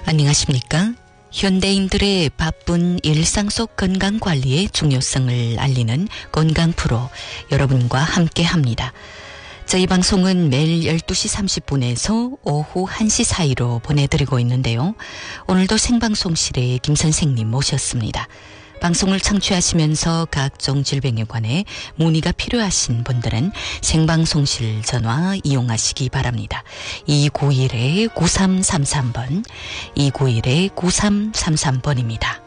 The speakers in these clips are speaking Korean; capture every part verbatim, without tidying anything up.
안녕하십니까? 현대인들의 바쁜 일상 속 건강관리의 중요성을 알리는 건강 프로 여러분과 함께합니다. 저희 방송은 매일 열두 시 삼십 분에서 오후 한 시 사이로 보내드리고 있는데요. 오늘도 생방송실에 김 선생님 모셨습니다. 방송을 청취하시면서 각종 질병에 관해 문의가 필요하신 분들은 생방송실 전화 이용하시기 바랍니다. 이구일 구삼삼삼 번, 이구일 구삼삼삼 번입니다.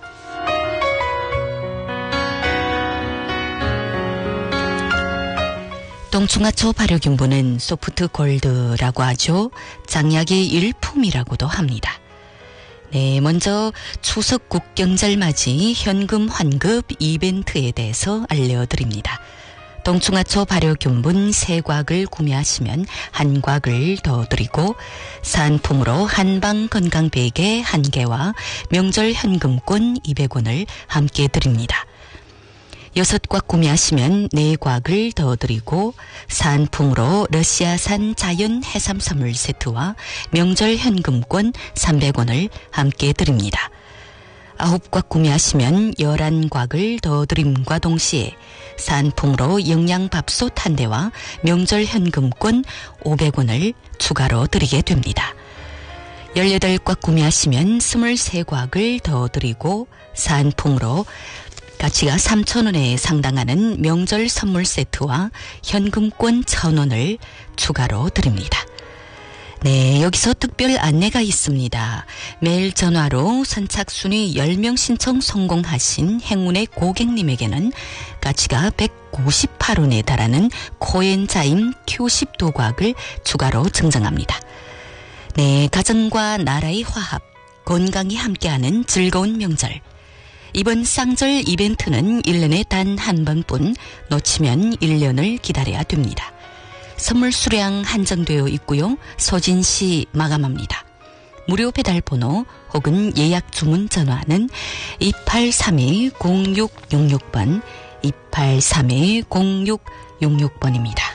동충하초 발효균분은 소프트 골드라고 하죠. 장약의 일품이라고도 합니다. 네, 먼저 추석 국경절 맞이 현금 환급 이벤트에 대해서 알려드립니다. 동충하초 발효균분 세 곽을 구매하시면 한 곽을 더 드리고 상품으로 한방 건강베개 한 개와 명절 현금권 이백 원을 함께 드립니다. 여섯 곽 구매하시면 네 곽을 더 드리고 상품으로 러시아산 자연 해삼 선물 세트와 명절 현금권 삼백 원을 함께 드립니다. 아홉 곽 구매하시면 열한 곽을 더 드림과 동시에 상품으로 영양밥솥 한 대와 명절 현금권 오백 원을 추가로 드리게 됩니다. 열여덟 곽 구매하시면 스물세 곽을 더 드리고 상품으로 가치가 삼천 원에 상당하는 명절 선물 세트와 현금권 천 원을 추가로 드립니다. 네, 여기서 특별 안내가 있습니다. 매일 전화로 선착순위 열 명 신청 성공하신 행운의 고객님에게는 가치가 백오십팔 원에 달하는 코엔자임 큐 십 도곽을 추가로 증정합니다. 네, 가정과 나라의 화합, 건강이 함께하는 즐거운 명절. 이번 쌍절 이벤트는 일 년에 단 한 번뿐, 놓치면 일 년을 기다려야 됩니다. 선물 수량 한정되어 있고요. 소진 시 마감합니다. 무료 배달 번호 혹은 예약 주문 전화는 이팔삼이 공육육육 번, 이팔삼이 공육육육 번입니다.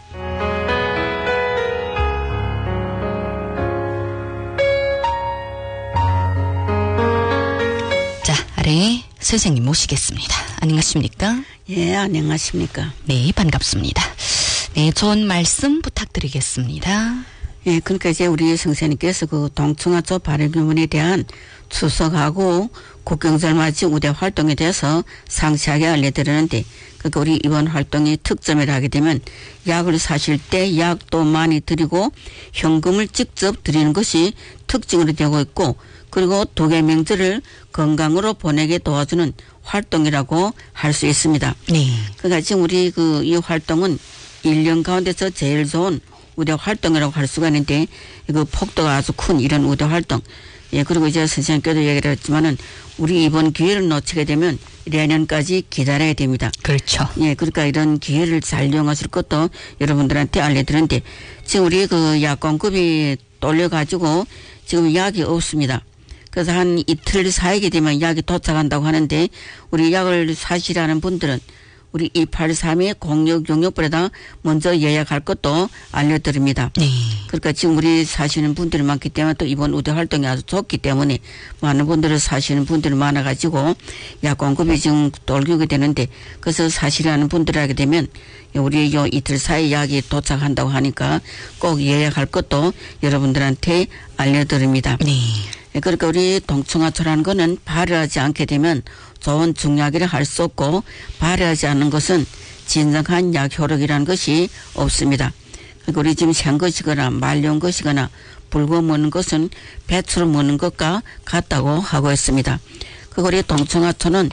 네, 선생님 모시겠습니다. 안녕하십니까? 예, 안녕하십니까? 네, 반갑습니다. 네, 좋은 말씀 부탁드리겠습니다. 예, 그러니까 이제 우리 선생님께서 그 동충하초 발효균분에 대한 추석하고 국경절 맞이 우대 활동에 대해서 상세하게 알려드리는데, 그러니까 우리 이번 활동의 특점이라 하게 되면 약을 사실 때 약도 많이 드리고 현금을 직접 드리는 것이 특징으로 되고 있고, 그리고 두 개 명절을 건강으로 보내게 도와주는 활동이라고 할 수 있습니다. 네. 그러니까 지금 우리 그 이 활동은 일 년 가운데서 제일 좋은 우대 활동이라고 할 수가 있는데, 그 폭도가 아주 큰 이런 우대 활동. 예, 그리고 이제 선생님께도 얘기를 했지만은 우리 이번 기회를 놓치게 되면 내년까지 기다려야 됩니다. 그렇죠. 예, 그러니까 이런 기회를 잘 이용하실 것도 여러분들한테 알려드렸는데, 지금 우리 그 약 공급이 떨려가지고 지금 약이 없습니다. 그래서 한 이틀 사이게 되면 약이 도착한다고 하는데, 우리 약을 사시라는 분들은 우리 이팔삼이 공육육육 번에다 먼저 예약할 것도 알려드립니다. 네. 그러니까 지금 우리 사시는 분들이 많기 때문에 또 이번 우대 활동이 아주 좋기 때문에 많은 분들을 사시는 분들이 많아가지고 약 공급이 지금 떨게 되는데, 그래서 사시라는 분들이 하게 되면 우리 요 이틀 사이 약이 도착한다고 하니까 꼭 예약할 것도 여러분들한테 알려드립니다. 네. 그러니까 우리 동충하초라는 거는 발효하지 않게 되면 좋은 중약이라 할 수 없고, 발효하지 않는 것은 진정한 약 효력이라는 것이 없습니다. 그러니까 우리 지금 생 것이거나 말려온 것이거나 불고 먹는 것은 배추로 먹는 것과 같다고 하고 있습니다. 그리고 우리 동충하초는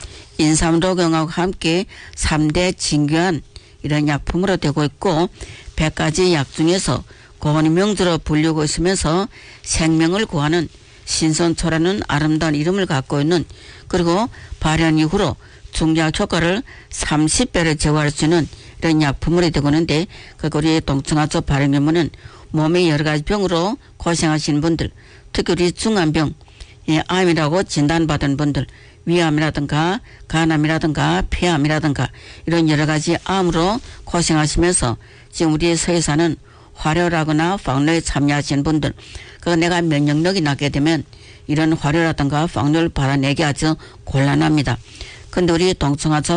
인삼록용하고 함께 삼 대 진귀한 이런 약품으로 되고 있고, 백 가지 약 중에서 고운 명주로 불리고 있으면서 생명을 구하는 신선초라는 아름다운 이름을 갖고 있는, 그리고 발현 이후로 중약 효과를 삼십 배를 제거할 수 있는 이런 약품으로 되고 있는데, 그 우리 동충하초 발효균분은 몸의 여러 가지 병으로 고생하시는 분들, 특히 우리 중환병, 예, 암이라고 진단받은 분들, 위암이라든가 간암이라든가 폐암이라든가 이런 여러 가지 암으로 고생하시면서 지금 우리 서해사는 활혈하거나 방로에 참여하시는 분들, 그 내가 면역력이 낮게 되면 이런 활혈라든가 방로를 받아내기 아주 곤란합니다. 근데 우리 동청아초